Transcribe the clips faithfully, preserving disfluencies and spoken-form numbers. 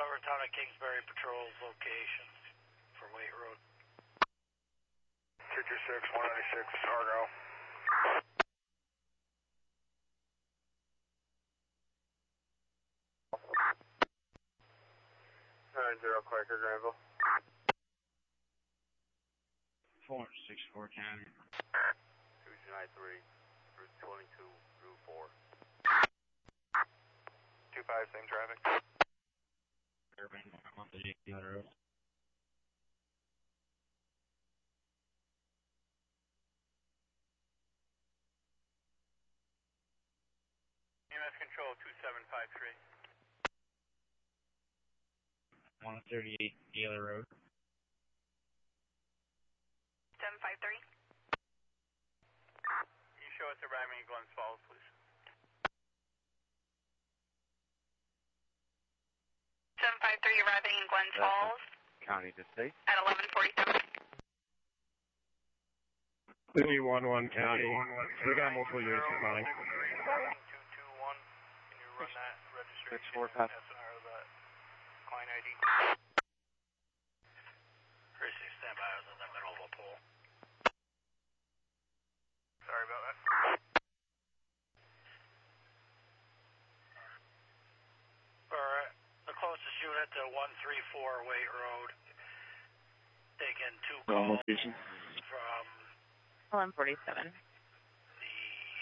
Town of Kingsbury patrols location for Waite Road. two two six, one ninety-six, Argo. nine zero, Quaker, Granville. four six four County. two two nine three, Route twenty-two, Route four. two five, same traffic. Urban, I'm on the J T road. E M S control two seven five three. one thirty-eight Gaylor Road. seven five three. Can you show us arriving in Glens Falls, please? seven five three arriving in Glens Falls County to state. at eleven forty-seven. three one one County. We got multiple units responding. two two one, can you run that registration six four, pass. S N R of that client I D? Precinct standby, I was in the middle of a pool. Sorry about that. Alright, the closest unit to one three four Waite Road. Taking two calls from eleven forty-seven. the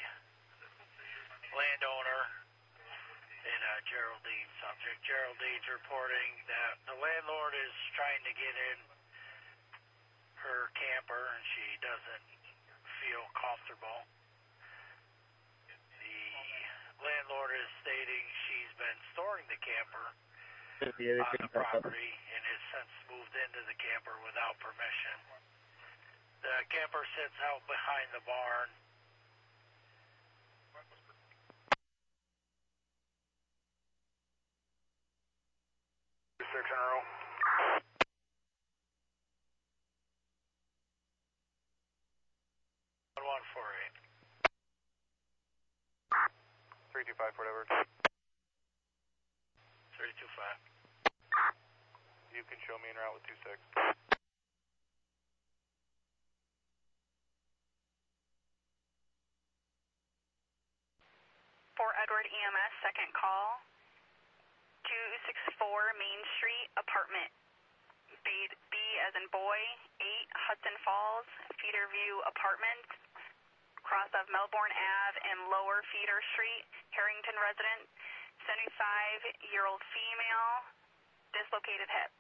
landowner and uh, Geraldine subject. Geraldine's reporting that the landlord is trying to get in her camper and she doesn't feel comfortable. The landlord is stating she's been storing the camper on the property and has since moved into the camper without permission. The camper sits out behind the barn. Six in a row. one one four eight. three two five, whatever. three two five. You can show me en route with two six. For Edward E M S, second call. two sixty-four Main Street, apartment B, B as in boy, eight Hudson Falls, Feeder View Apartments, cross of Melbourne Ave and Lower Feeder Street, Harrington resident, seventy-five-year-old female, dislocated hip.